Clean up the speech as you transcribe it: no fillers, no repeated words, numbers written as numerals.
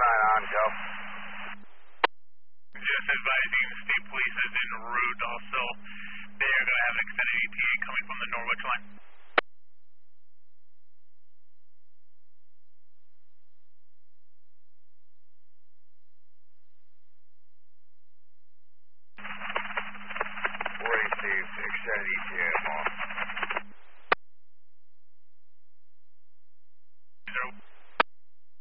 on, go. Just advising state police is en route also. They are going to have an extended ETA coming from the Norwich line. Received extended ETA,